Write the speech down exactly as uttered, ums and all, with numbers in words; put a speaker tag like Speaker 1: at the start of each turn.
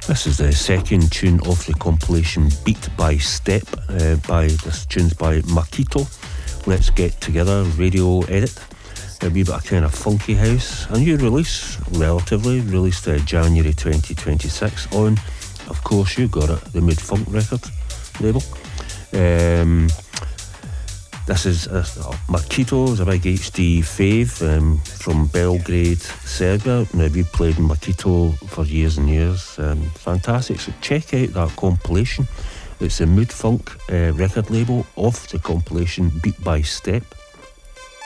Speaker 1: This is the second tune of the compilation Beat by Step. Uh, by this tune's by Makito. Let's Get Together radio edit. A wee bit of kind of funky house. A new release, relatively, released uh, January twenty twenty-six on, of course you got it, the Mood Funk record label. Um, this is uh, Makito is a big H D fave um, from Belgrade, Serbia. Now we've played Makito for years and years. Um, fantastic. So check out that compilation. It's the Mood Funk uh, record label of the compilation Beat by Step.